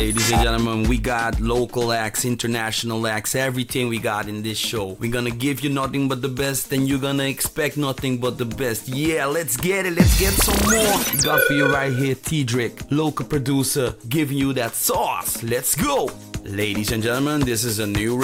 Ladies and gentlemen, we got local acts, international acts, everything we got in this show. We're gonna give you nothing but the best, and you're gonna expect nothing but the best. Yeah, let's get it, let's get some more. We got for you right here, T-Drick, local producer, giving you that sauce. Let's go! Ladies and gentlemen, this is a new